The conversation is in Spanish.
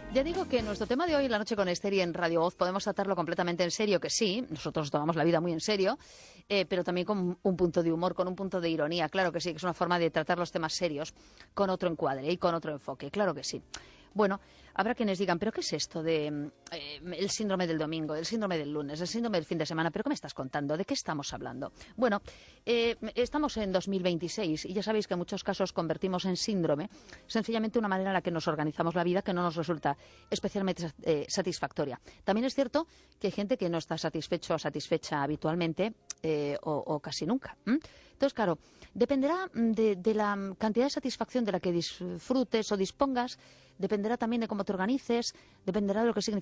Ya digo que nuestro tema de hoy, La Noche con Esther y en Radio Voz, podemos tratarlo completamente en serio, que sí, nosotros tomamos la vida muy en serio, pero también con un punto de humor, con un punto de ironía, claro que sí, que es una forma de tratar los temas serios con otro encuadre y con otro enfoque, claro que sí. Bueno, habrá quienes digan, ¿pero qué es esto de el síndrome del domingo, el síndrome del lunes, el síndrome del fin de semana? ¿Pero qué me estás contando? ¿De qué estamos hablando? Bueno, estamos en 2026 y ya sabéis que en muchos casos convertimos en síndrome sencillamente una manera en la que nos organizamos la vida que no nos resulta especialmente satisfactoria. También es cierto que hay gente que no está satisfecho o satisfecha habitualmente o casi nunca. Entonces, claro, dependerá de la cantidad de satisfacción de la que disfrutes o dispongas, dependerá también de cómo te organices, dependerá de lo que significa